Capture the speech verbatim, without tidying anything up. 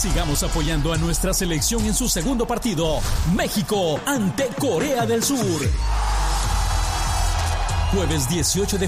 Sigamos apoyando a nuestra selección en su segundo partido, México ante Corea del Sur. Jueves dieciocho de